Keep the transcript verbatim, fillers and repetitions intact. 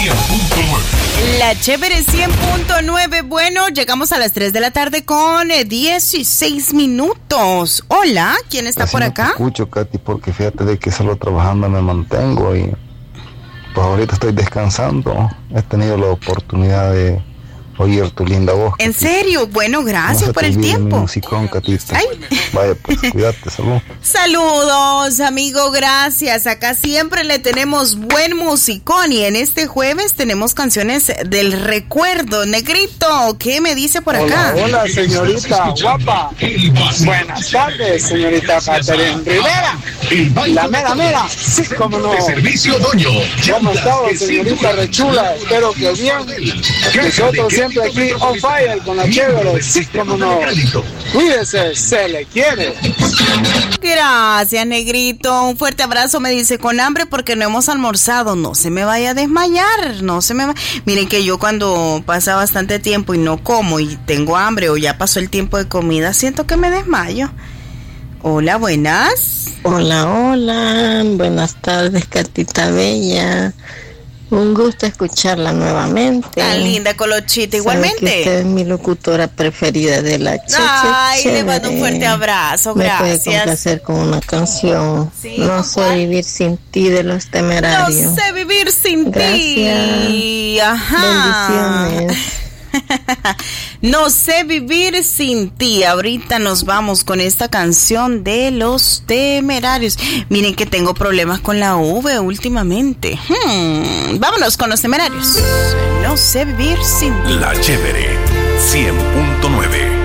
cien punto nueve. La Chévere cien punto nueve. Bueno, llegamos a las tres de la tarde con dieciséis minutos. Hola, ¿quién está Casi por no acá? Te escucho, Katy, porque fíjate de que solo trabajando me mantengo y pues ahorita estoy descansando. He tenido la oportunidad de oír tu linda voz. ¿En Katy. serio? Bueno, gracias No se por te el olvide mi tiempo. musicón, Katita. Ay. Vaya, pues cuídate, salud. Saludos, amigo, gracias. Acá siempre le tenemos buen musicón y en este jueves tenemos canciones del recuerdo. Negrito, ¿qué me dice por acá? Hola, hola, señorita guapa. Buenas tardes, señorita Catherine Rivera. La mera mera, sí, cómo no. Servicio Doño. ¿Cómo estamos, señorita Rechula? Espero que bien. Nosotros siempre aquí on fire con la chévere, sí, cómo no. Cuídese, se le quiere. Gracias, Negrito. Un fuerte abrazo, me dice, con hambre porque no hemos almorzado. No se me vaya a desmayar, no se me va... Miren que yo cuando pasa bastante tiempo y no como y tengo hambre o ya pasó el tiempo de comida, siento que me desmayo. Hola, buenas. Hola, hola. Buenas tardes, Catita Bella. Un gusto escucharla nuevamente. Tan linda, Colochita, Sabe igualmente. que usted es mi locutora preferida de la Cheche. Ay, Chévere. le mando un fuerte abrazo, Me puede gracias. complacer con una canción. Sí, No ¿con sé cuál? vivir sin ti, de Los Temerarios. No sé vivir sin Gracias. ti. Ajá. Bendiciones. No sé vivir sin ti. Ahorita nos vamos con esta canción de Los Temerarios. Miren que tengo problemas con la V últimamente. Hmm. Vámonos con Los Temerarios. No sé vivir sin ti. La Chévere cien punto nueve.